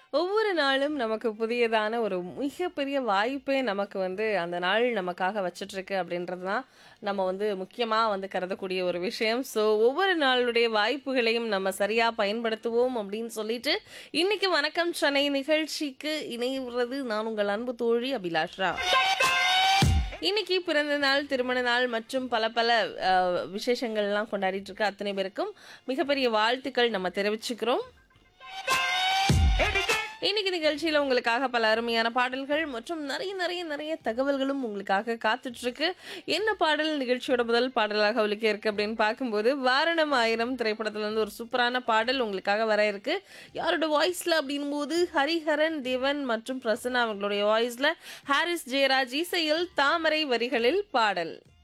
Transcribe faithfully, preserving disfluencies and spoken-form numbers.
ஒவ்வொரு நாளும் நமக்கு புதியதான ஒரு மிகப்பெரிய வாய்ப்பே நமக்கு வந்து அந்த நாள் நமக்காக வச்சிட்ருக்கு அப்படின்றது தான் நம்ம வந்து முக்கியமாக வந்து கருதக்கூடிய ஒரு விஷயம். ஸோ ஒவ்வொரு நாளுடைய வாய்ப்புகளையும் நம்ம சரியாக பயன்படுத்துவோம் அப்படின்னு சொல்லிட்டு இன்னைக்கு வணக்கம் சென்னை நிகழ்ச்சிக்கு இணைவது நான் உங்கள் அன்பு தோழி அபிலாஷா. இன்னைக்கு பிறந்த நாள், திருமண நாள் மற்றும் பல பல அஹ், விசேஷங்கள்லாம் கொண்டாடிட்டு இருக்க அத்தனை பேருக்கும் மிகப்பெரிய வாழ்த்துக்கள் நம்ம தெரிவிச்சுக்கிறோம். இன்னைக்கு நிகழ்ச்சியில உங்களுக்காக பல அருமையான பாடல்கள் மற்றும் நிறைய நிறைய நிறைய தகவல்களும் உங்களுக்காக காத்துட்டு இருக்கு. என்ன பாடல் நிகழ்ச்சியோட முதல் பாடலாக ஒலிக்க இருக்கு அப்படின்னு பார்க்கும்போது வாரணம் ஆயிரம் திரைப்படத்துல இருந்து ஒரு சூப்பரான பாடல் உங்களுக்காக வர இருக்கு. யாரோட வாய்ஸ்ல அப்படின் போது ஹரிஹரன், தேவன் மற்றும் பிரசன்னா அவங்களுடைய வாய்ஸ்ல ஹாரிஸ் ஜெயராஜ் இசையில் தாமரை வரிகளில் பாடல்.